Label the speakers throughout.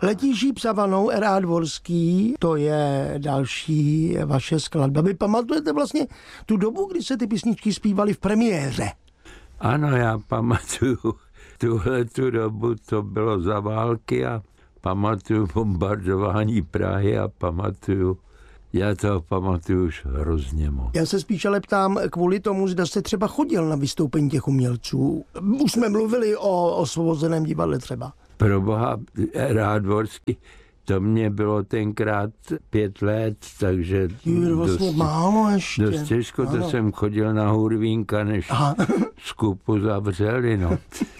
Speaker 1: Letí šíp savanou, R.A. Dvorský, to je další vaše skladba. Vy pamatujete vlastně tu dobu, kdy se ty písničky zpívaly v premiéře?
Speaker 2: Ano, já pamatuju tu dobu, to bylo za války a pamatuju bombardování Prahy a já to pamatuju už hrozně moc.
Speaker 1: Já se spíš ale ptám kvůli tomu, zda jste třeba chodil na vystoupení těch umělců. Už jsme mluvili o Osvobozeném divadle třeba.
Speaker 2: Proboha, R.A. Dvorský, to mě bylo tenkrát 5 let, takže
Speaker 1: vlastně málo ještě.
Speaker 2: Dost těžko, to jsem chodil na Hurvínka, než skupu zavřeli, no.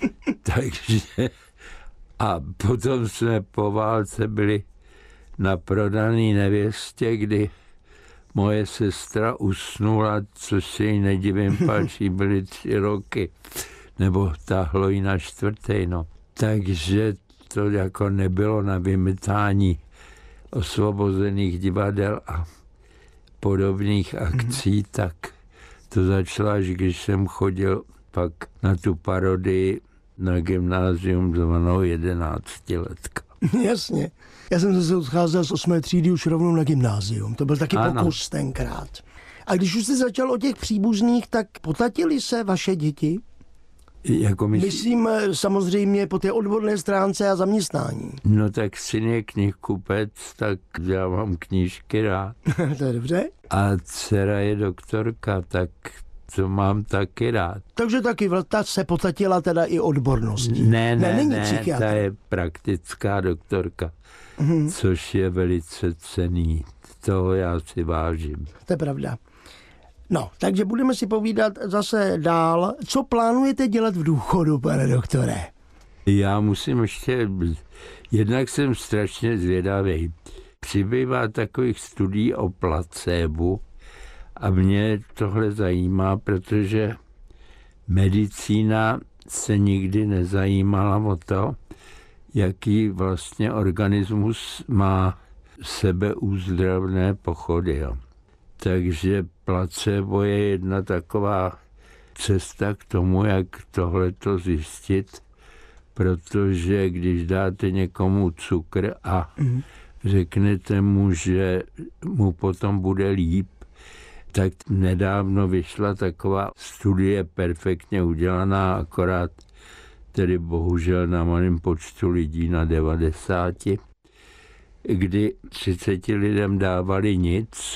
Speaker 2: Takže a potom jsme po válce byli na Prodaný nevěstě, kdy moje sestra usnula, což se jí nedivím, páči, byly 3 roky, nebo táhlo jí na 4., no. Takže to jako nebylo na vymetání osvobozených divadel a podobných akcí, tak to začalo, až když jsem chodil pak na tu parodii na gymnázium zvanou 11letka.
Speaker 1: Jasně. Já jsem se odcházel z 8. třídy už rovnou na gymnázium. To byl taky pokus tenkrát. A když už jste začal o těch příbuzných, tak potratili se vaše děti?
Speaker 2: Jako
Speaker 1: Myslím samozřejmě po té odborné stránce a zaměstnání.
Speaker 2: No tak syn je knihkupec, tak já mám knížky rád.
Speaker 1: To je dobře.
Speaker 2: A dcera je doktorka, tak to mám taky rád.
Speaker 1: Takže taky ta se potratila teda i odborností.
Speaker 2: Ne, ta je praktická doktorka, což je velice cenný. Toho já si vážím.
Speaker 1: To je pravda. No, takže budeme si povídat zase dál. Co plánujete dělat v důchodu, pane doktore?
Speaker 2: Já musím ještě, jednak jsem strašně zvědavý. Přibývá takových studií o placebo a mě tohle zajímá, protože medicína se nikdy nezajímala o to, jaký vlastně organismus má sebeúzdravné pochody. Jo. Takže placebo je jedna taková cesta k tomu, jak tohleto zjistit, protože když dáte někomu cukr a řeknete mu, že mu potom bude líp, tak nedávno vyšla taková studie perfektně udělaná, akorát tedy bohužel na malém počtu lidí na 90, kdy 30 lidem dávali nic,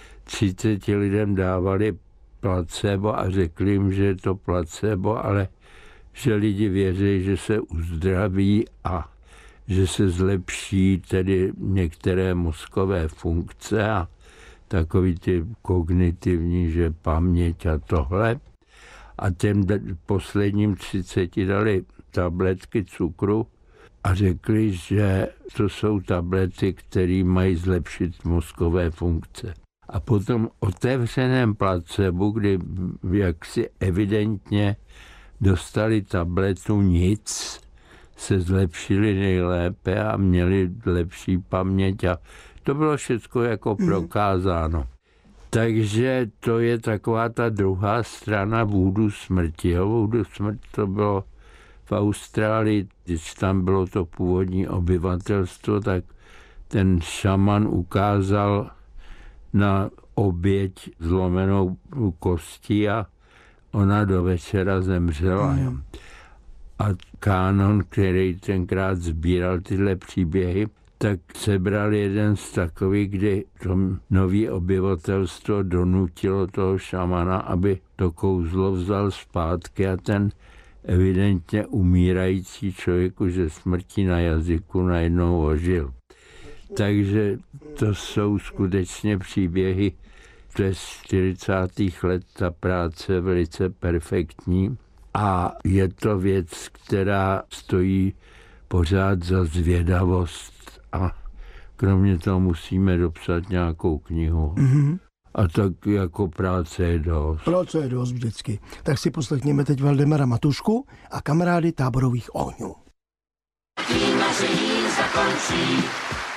Speaker 2: 30 lidem dávali placebo a řekli jim, že je to placebo, ale že lidi věří, že se uzdraví a že se zlepší tedy některé mozkové funkce a takový ty kognitivní, že paměť a tohle. A těm posledním 30 dali tabletky cukru a řekli, že to jsou tablety, které mají zlepšit mozkové funkce. A potom otevřeném placebu, kdy jaksi evidentně dostali tabletu nic, se zlepšili nejlépe a měli lepší paměť a to bylo všechno jako prokázáno. Takže to je taková ta druhá strana vůdu smrti. Vůdu smrt to bylo v Austrálii, když tam bylo to původní obyvatelstvo, tak ten šaman ukázal na oběť zlomenou kostí a ona do večera zemřela. A Kánon, který tenkrát sbíral tyhle příběhy, tak sebral jeden z takových, kdy to nový obyvatelstvo donutilo toho šamana, aby to kouzlo vzal zpátky a ten evidentně umírající člověk už ze smrti na jazyku najednou ožil. Takže to jsou skutečně příběhy, to je z 40. let, ta práce je velice perfektní a je to věc, která stojí pořád za zvědavost a kromě toho musíme dopsat nějakou knihu. A tak jako práce je dost.
Speaker 1: Práce je dost vždycky. Tak si poslechněme teď Valdemara Matušku a Kamarády táborových ohňů.
Speaker 3: Tím naše jízda končí.